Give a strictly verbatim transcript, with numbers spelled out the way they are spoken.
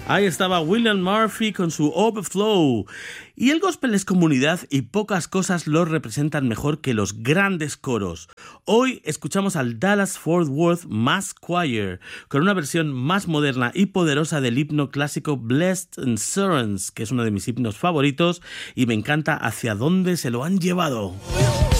Ahí estaba William Murphy con su Overflow. Y el gospel es comunidad y pocas cosas lo representan mejor que los grandes coros. Hoy escuchamos al Dallas Fort Worth Mass Choir con una versión más moderna y poderosa del himno clásico Blessed Assurance, que es uno de mis himnos favoritos y me encanta hacia dónde se lo han llevado.